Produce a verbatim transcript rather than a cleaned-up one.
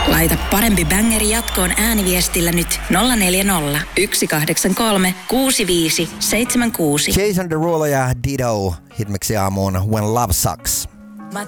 Laita parempi bängeri jatkoon ääniviestillä nyt nolla neljä nolla, yksi kahdeksan kolme, kuusi viisi seitsemän kuusi. Jason Derulo ja Dido hitmiksi aamuun When Love Sucks.